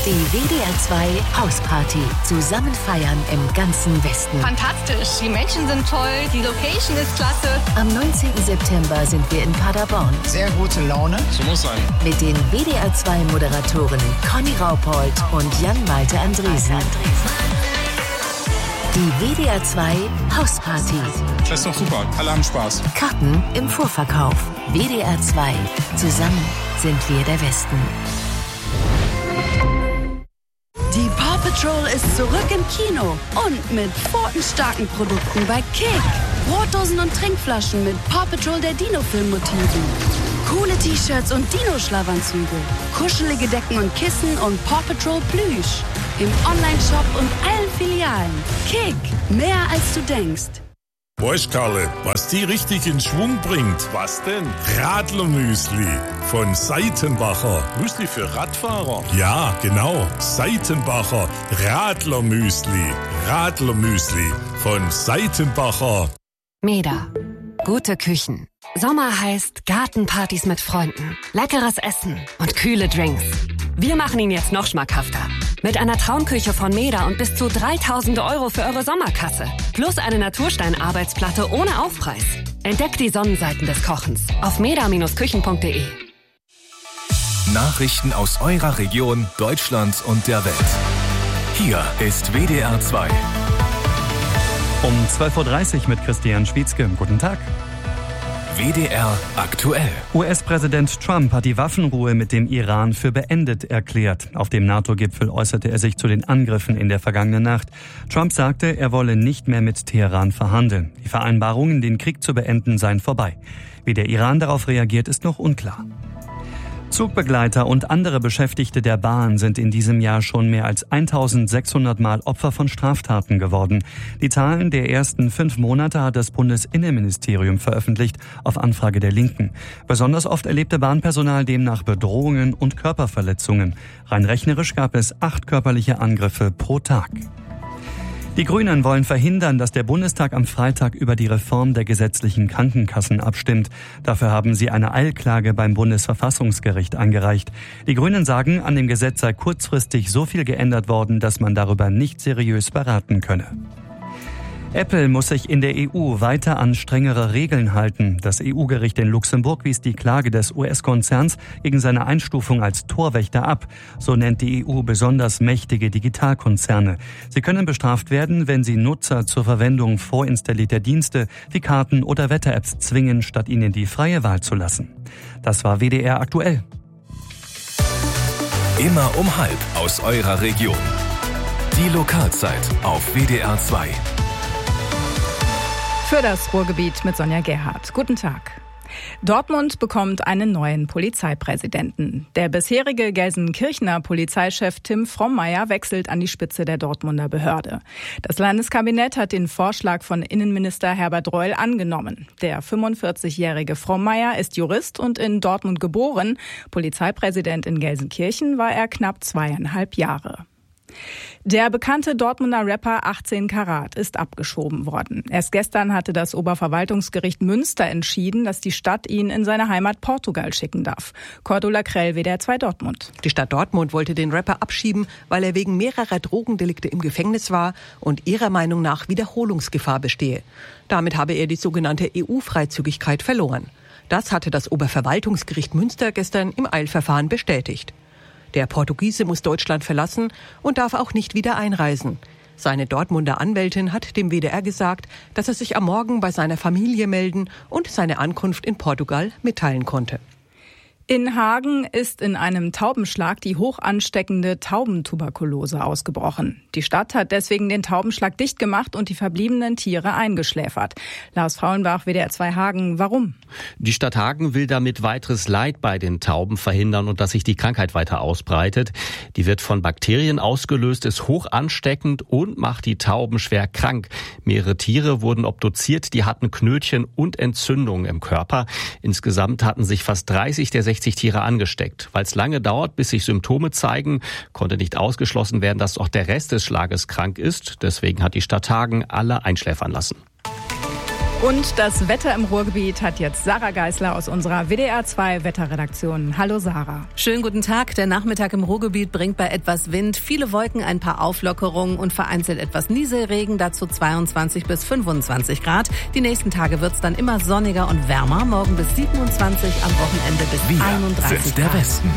Die WDR 2 Hausparty. Zusammen feiern im ganzen Westen. Fantastisch. Die Menschen sind toll. Die Location ist klasse. Am 19. September sind wir in Paderborn. Sehr gute Laune. So muss sein. Mit den WDR 2 Moderatoren Conny Raupold und Jan-Malte Andresen. Die WDR 2 Hausparty. Das ist doch super. Alle haben Spaß. Karten im Vorverkauf. WDR 2. Zusammen sind wir der Westen. Die Paw Patrol ist zurück im Kino und mit pfotenstarken Produkten bei Kick. Brotdosen und Trinkflaschen mit Paw Patrol der Dino-Film-Motiven. Coole T-Shirts und Dino-Schlafanzüge. Kuschelige Decken und Kissen und Paw Patrol Plüsch. Im Online-Shop und allen Filialen. Kick, mehr als du denkst. Weißt Karle, was die richtig in Schwung bringt? Was denn? Radlermüsli von Seitenbacher. Müsli für Radfahrer? Ja, genau. Seitenbacher Radlermüsli. Radlermüsli von Seitenbacher. Meda. Gute Küchen. Sommer heißt Gartenpartys mit Freunden, leckeres Essen und kühle Drinks. Wir machen ihn jetzt noch schmackhafter. Mit einer Traumküche von Meda und bis zu 3.000 € für eure Sommerkasse. Plus eine Naturstein-Arbeitsplatte ohne Aufpreis. Entdeckt die Sonnenseiten des Kochens auf meda-küchen.de. Nachrichten aus eurer Region, Deutschland und der Welt. Hier ist WDR 2. Um 12.30 Uhr mit Christian Schwietzke. Guten Tag. WDR aktuell. US-Präsident Trump hat die Waffenruhe mit dem Iran für beendet erklärt. Auf dem NATO-Gipfel äußerte er sich zu den Angriffen in der vergangenen Nacht. Trump sagte, er wolle nicht mehr mit Teheran verhandeln. Die Vereinbarungen, den Krieg zu beenden, seien vorbei. Wie der Iran darauf reagiert, ist noch unklar. Zugbegleiter und andere Beschäftigte der Bahn sind in diesem Jahr schon mehr als 1.600 Mal Opfer von Straftaten geworden. Die Zahlen der ersten 5 Monate hat das Bundesinnenministerium veröffentlicht, auf Anfrage der Linken. Besonders oft erlebte Bahnpersonal demnach Bedrohungen und Körperverletzungen. Rein rechnerisch gab es 8 körperliche Angriffe pro Tag. Die Grünen wollen verhindern, dass der Bundestag am Freitag über die Reform der gesetzlichen Krankenkassen abstimmt. Dafür haben sie eine Eilklage beim Bundesverfassungsgericht eingereicht. Die Grünen sagen, an dem Gesetz sei kurzfristig so viel geändert worden, dass man darüber nicht seriös beraten könne. Apple muss sich in der EU weiter an strengere Regeln halten. Das EU-Gericht in Luxemburg wies die Klage des US-Konzerns gegen seine Einstufung als Torwächter ab. So nennt die EU besonders mächtige Digitalkonzerne. Sie können bestraft werden, wenn sie Nutzer zur Verwendung vorinstallierter Dienste wie Karten oder Wetter-Apps zwingen, statt ihnen die freie Wahl zu lassen. Das war WDR aktuell. Immer um 12:30 aus eurer Region. Die Lokalzeit auf WDR 2. Für das Ruhrgebiet mit Sonja Gerhardt. Guten Tag. Dortmund bekommt einen neuen Polizeipräsidenten. Der bisherige Gelsenkirchener Polizeichef Tim Frommeier wechselt an die Spitze der Dortmunder Behörde. Das Landeskabinett hat den Vorschlag von Innenminister Herbert Reul angenommen. Der 45-jährige Frommeier ist Jurist und in Dortmund geboren. Polizeipräsident in Gelsenkirchen war er knapp 2,5 Jahre. Der bekannte Dortmunder Rapper 18 Karat ist abgeschoben worden. Erst gestern hatte das Oberverwaltungsgericht Münster entschieden, dass die Stadt ihn in seine Heimat Portugal schicken darf. Cordula Krell, WDR 2 Dortmund. Die Stadt Dortmund wollte den Rapper abschieben, weil er wegen mehrerer Drogendelikte im Gefängnis war und ihrer Meinung nach Wiederholungsgefahr bestehe. Damit habe er die sogenannte EU-Freizügigkeit verloren. Das hatte das Oberverwaltungsgericht Münster gestern im Eilverfahren bestätigt. Der Portugiese muss Deutschland verlassen und darf auch nicht wieder einreisen. Seine Dortmunder Anwältin hat dem WDR gesagt, dass er sich am Morgen bei seiner Familie melden und seine Ankunft in Portugal mitteilen konnte. In Hagen ist in einem Taubenschlag die hoch ansteckende Taubentuberkulose ausgebrochen. Die Stadt hat deswegen den Taubenschlag dicht gemacht und die verbliebenen Tiere eingeschläfert. Lars Frauenbach, WDR 2 Hagen. Warum? Die Stadt Hagen will damit weiteres Leid bei den Tauben verhindern und dass sich die Krankheit weiter ausbreitet. Die wird von Bakterien ausgelöst, ist hoch ansteckend und macht die Tauben schwer krank. Mehrere Tiere wurden obduziert, die hatten Knötchen und Entzündungen im Körper. Insgesamt hatten sich fast 30 der 60 Tiere angesteckt. Weil es lange dauert, bis sich Symptome zeigen, konnte nicht ausgeschlossen werden, dass auch der Rest des Schlages krank ist. Deswegen hat die Stadt Hagen alle einschläfern lassen. Und das Wetter im Ruhrgebiet hat jetzt Sarah Geisler aus unserer WDR 2 Wetterredaktion. Hallo Sarah. Schönen guten Tag. Der Nachmittag im Ruhrgebiet bringt bei etwas Wind viele Wolken, ein paar Auflockerungen und vereinzelt etwas Nieselregen, dazu 22 bis 25 Grad. Die nächsten Tage wird's dann immer sonniger und wärmer. Morgen bis 27, am Wochenende bis 31 sind der Westen.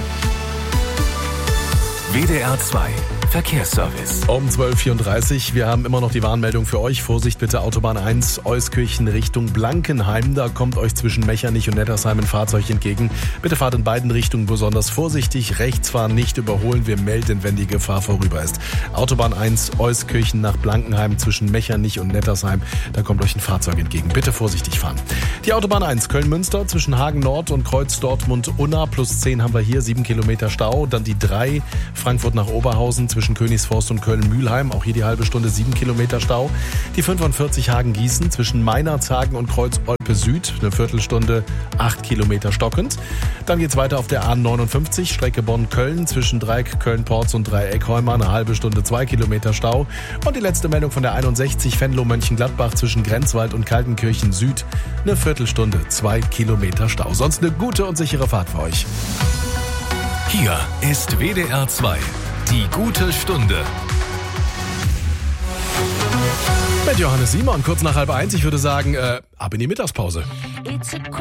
WDR 2 Verkehrsservice. Um 12.34 Uhr. Wir haben immer noch die Warnmeldung für euch. Vorsicht bitte, Autobahn 1, Euskirchen Richtung Blankenheim. Da kommt euch zwischen Mechernich und Nettersheim ein Fahrzeug entgegen. Bitte fahrt in beiden Richtungen besonders vorsichtig. Rechts fahren, nicht überholen. Wir melden, wenn die Gefahr vorüber ist. Autobahn 1, Euskirchen nach Blankenheim zwischen Mechernich und Nettersheim. Da kommt euch ein Fahrzeug entgegen. Bitte vorsichtig fahren. Die Autobahn 1, Köln-Münster zwischen Hagen Nord und Kreuz Dortmund-Unna. Plus 10 haben wir hier, 7 Kilometer Stau. Dann die 3, Frankfurt nach Oberhausen zwischen Königsforst und Köln-Mühlheim, auch hier die halbe Stunde 7 Kilometer Stau. Die 45 Hagen-Gießen zwischen Meinerzhagen und Kreuz-Olpe Süd, eine Viertelstunde 8 Kilometer stockend. Dann geht's weiter auf der A59, Strecke Bonn-Köln zwischen Dreieck Köln-Porz und Dreieck-Heuma, eine halbe Stunde 2 Kilometer Stau. Und die letzte Meldung von der 61, Venlo-Mönchengladbach zwischen Grenzwald und Kaltenkirchen Süd, eine Viertelstunde 2 Kilometer Stau. Sonst eine gute und sichere Fahrt für euch. Hier ist WDR 2. Die gute Stunde. Mit Johannes Simon, kurz nach 12:30. Ich würde sagen, ab in die Mittagspause.